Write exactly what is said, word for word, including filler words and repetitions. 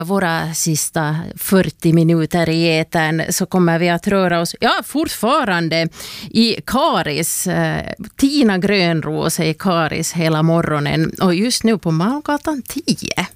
våra sista fyrtio minuter i etern så kommer vi att röra oss, ja fortfarande i Karis. Tina Grönros är i Karis hela morgonen och just nu på Malmgatan tio.